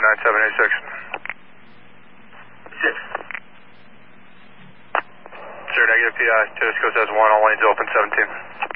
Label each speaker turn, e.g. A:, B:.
A: 9786.
B: 6.
A: Sir, negative PI. Tosco says 1, all lanes open, 17.